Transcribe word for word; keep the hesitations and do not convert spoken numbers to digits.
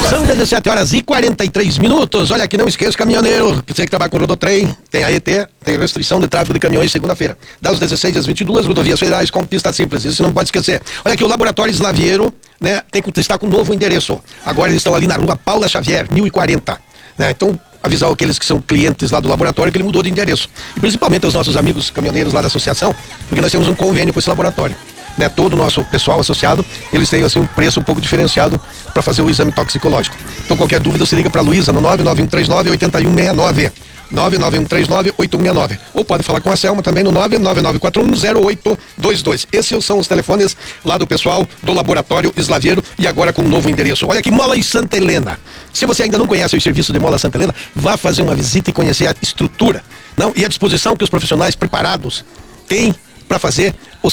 São dezessete horas e quarenta e três minutos. Olha aqui, não esqueça, caminhoneiro, você que trabalha com o Rodotrem, tem a E T, tem restrição de tráfego de caminhões segunda-feira, das dezesseis às vinte e duas, rodovias federais com pista simples, isso não pode esquecer. Olha aqui, o Laboratório Slaviero, né, tem que estar com um novo endereço. Agora eles estão ali na rua Paula Xavier, mil e quarenta, né, então avisar aqueles que são clientes lá do laboratório que ele mudou de endereço. E principalmente os nossos amigos caminhoneiros lá da associação, porque nós temos um convênio com esse laboratório. Né, todo o nosso pessoal associado, eles têm assim, um preço um pouco diferenciado para fazer o exame toxicológico. Então qualquer dúvida você liga para a Luísa no nove nove um três nove, oito um seis nove. nove nove um três nove, oito um seis nove. Ou pode falar com a Selma também no nove nove nove quatro um zero oito dois dois. Esses são os telefones lá do pessoal do Laboratório Slaviero e agora com um novo endereço. Olha aqui, Mola e Santa Helena. Se você ainda não conhece o serviço de Mola Santa Helena, vá fazer uma visita e conhecer a estrutura, não? E a disposição que os profissionais preparados têm para fazer